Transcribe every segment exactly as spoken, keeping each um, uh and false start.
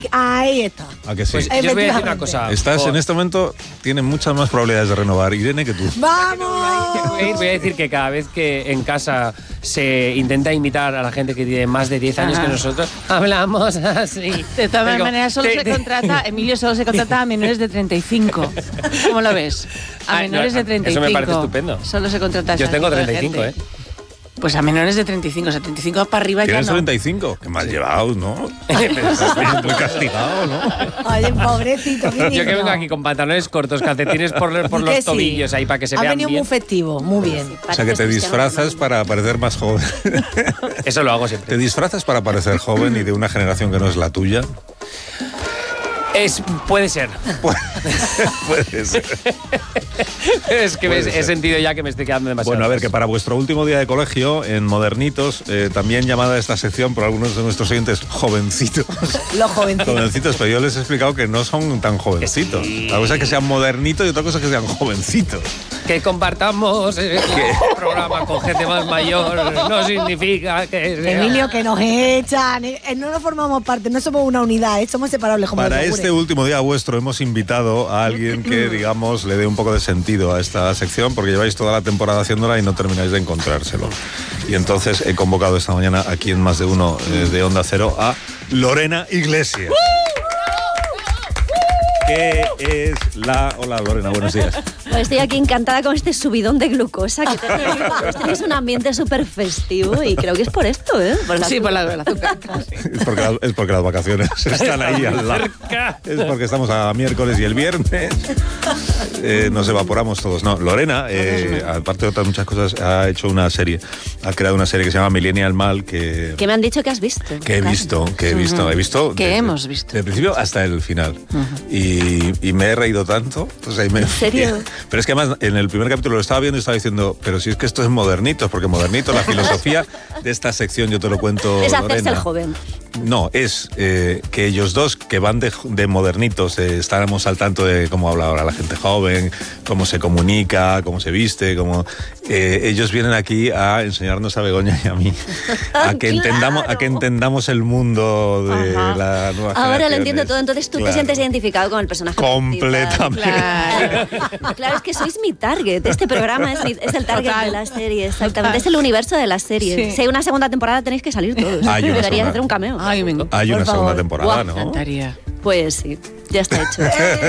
Ahí está. ¿A que sí? Pues yo os voy a decir una cosa. Estás en este momento, tienes muchas más probabilidades de renovar, Irene, que tú. ¡Vamos! Voy a decir que cada vez que en casa se intenta imitar a la gente que tiene más de diez años Ajá. que nosotros, hablamos así. De todas Digo, maneras, solo te, se te... contrata, Emilio solo se contrata a menores de treinta y cinco. ¿Cómo lo ves? A ah, menores no, de treinta y cinco. Eso me parece estupendo. Solo se contrata a Yo tengo treinta y cinco, gente. ¿eh? Pues a menores de treinta y cinco, o sea, treinta y cinco para arriba ya no. ¿Tienes treinta y cinco? Qué mal llevado, ¿no? Estás muy castigado, ¿no? Ay, pobrecito. Yo que vengo aquí con pantalones cortos, calcetines por, por los sí? tobillos ahí para que se ha vean bien. Ha venido muy festivo, muy bien. O sea, que te disfrazas para parecer más joven. Eso lo hago siempre. ¿Te disfrazas para parecer joven y de una generación que no es la tuya? Es, puede ser. Puede ser. Es que puede me, he sentido ya que me estoy quedando demasiado. Bueno, a ver, que para vuestro último día de colegio, en Modernitos, eh, también llamada esta sección por algunos de nuestros oyentes jovencitos. Los jovencitos. Jovencitos, pero yo les he explicado que no son tan jovencitos. Sí. La cosa es que sean modernitos y otra cosa es que sean jovencitos. Que compartamos el programa con gente más mayor no significa que sea... Emilio, que nos echan. No nos formamos parte, no somos una unidad, somos separables como Para este último día vuestro hemos invitado a alguien que, digamos, le dé un poco de sentido a esta sección, porque lleváis toda la temporada haciéndola y no termináis de encontrárselo. Y entonces he convocado esta mañana aquí en Más de Uno eh, de Onda Cero a Lorena Iglesias. ¿Qué es la...? Hola, Lorena, buenos días. Pues estoy aquí encantada con este subidón de glucosa que tenéis. Tenéis un ambiente súper festivo y creo que es por esto, ¿eh? Por la sí, por la, la azúcar. Es porque, la, es porque las vacaciones están ahí al lado. Es porque estamos a miércoles y el viernes eh, nos evaporamos todos. No, Lorena, eh, aparte de otras muchas cosas, ha hecho una serie. Ha creado una serie que se llama Millennial Mal, que... Que me han dicho que has visto. Que he visto, que he visto. He visto que desde, hemos visto. Desde el principio hasta el final. Uh-huh. Y, y me he reído tanto. Pues ahí me, ¿En serio? Pero es que además en el primer capítulo lo estaba viendo y estaba diciendo, pero si es que esto es Modernitos, porque Modernitos, la filosofía de esta sección, yo te lo cuento, es hacerse Lorena. El joven. No, es eh, que ellos dos, que van de, de modernitos, eh, estábamos al tanto de cómo habla ahora la gente joven, cómo se comunica, cómo se viste, cómo eh, ellos vienen aquí a enseñarnos a Begoña y a mí a que claro. entendamos a que entendamos el mundo de Ajá. la nueva generación. Ahora lo entiendo todo, entonces tú claro. te sientes identificado con el personaje. Completamente. Claro. Claro, es que sois mi target. Este programa es, mi, es el target Total. de la serie, exactamente. Total. Es el universo de la serie. Sí. Si hay una segunda temporada tenéis que salir todos. Deberías hacer un cameo. Ay, me Hay una segunda temporada, Guau, ¿no? Me encantaría. Pues sí, ya está hecho.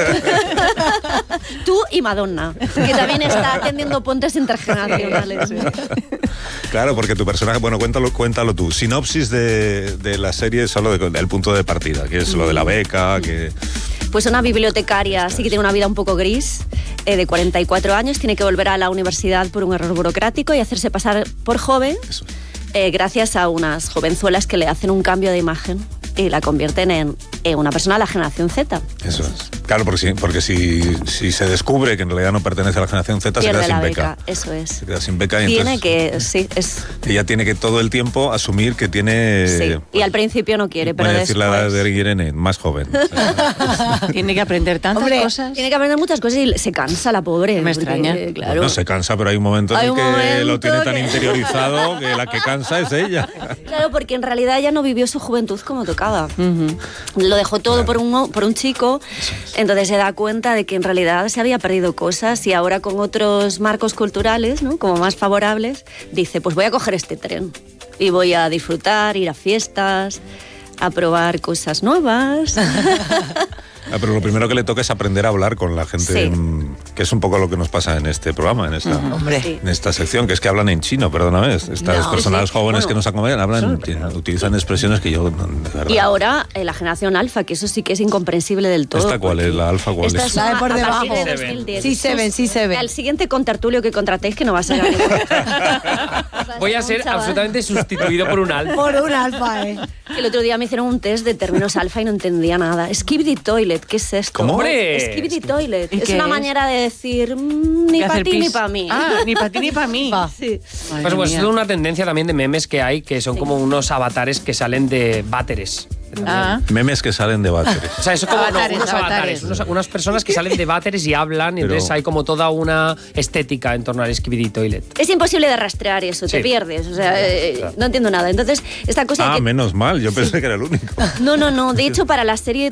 Tú y Madonna, que también está atendiendo puentes intergeneracionales. Claro, porque tu personaje, bueno, cuéntalo, cuéntalo tú. Sinopsis de, de la serie solo de, del punto de partida, que es lo de la beca, que... Pues una bibliotecaria, sí que tiene una vida un poco gris, eh, de cuarenta y cuatro años, tiene que volver a la universidad por un error burocrático y hacerse pasar por joven, eh, gracias a unas jovenzuelas que le hacen un cambio de imagen y la convierten en, en una persona de la generación Z. Eso es. Claro, porque, sí, porque si, si se descubre que en realidad no pertenece a la generación Z, pierde se queda la sin beca. beca. Eso es. Se queda sin beca y tiene entonces, que, sí, es... Ella tiene que todo el tiempo asumir que tiene... Sí, y al principio no quiere, pero voy a después... decir la edad de Irene, más joven. Tiene que aprender tantas Hombre, cosas. Tiene que aprender muchas cosas y se cansa la pobre. Me porque, extraña. Claro. Bueno, se cansa, pero hay un momento Hay en un el que momento lo tiene tan que... interiorizado que la que cansa es ella. Claro, porque en realidad ella no vivió su juventud como tocaba. Uh-huh. Lo dejó todo claro. por, un, por un chico, entonces se da cuenta de que en realidad se había perdido cosas y ahora con otros marcos culturales, ¿no? Como más favorables, dice, pues voy a coger este tren y voy a disfrutar, ir a fiestas, a probar cosas nuevas. Ah, pero lo primero que le toca es aprender a hablar con la gente, sí. en, que es un poco lo que nos pasa en este programa, en esta, uh-huh. en esta sección, que es que hablan en chino, perdóname. Estas no, personas sí. jóvenes bueno, que nos acompañan hablan, son... utilizan expresiones que yo, de verdad. Y ahora eh, la generación alfa, que eso sí que es incomprensible del todo. ¿Esta cuál es? ¿La alfa cuál esta es? es? La de por debajo. De dos mil diez. Sí se ven, sí se ven. Al siguiente contertulio que contratéis, que no va a ser algo. Voy a ser absolutamente sustituido por un alfa. Por un alfa, eh. El otro día me hicieron un test de términos alfa y no entendía nada. Skibidi toilet, ¿qué es esto? ¿Cómo? Skibidi toilet. Es una es? manera de decir mmm, ni para ti ni para mí. Ah, ni para ti ni para mí. Sí. Pues, pues es una tendencia también de memes que hay, que son sí. como unos avatares que salen de váteres. Ah. Memes que salen de váteres. O sea, eso como Avatares, no, unos avatares. avatares, unos- unas personas que salen de váteres y hablan, y Pero- entonces hay como toda una estética en torno al Skibidi Toilet. Es imposible de rastrear eso, Sí. te pierdes. O sea, eh, no entiendo nada. Entonces, esta cosa Ah, de que... menos mal, yo pensé que era el único. No, no, no. De hecho, para la serie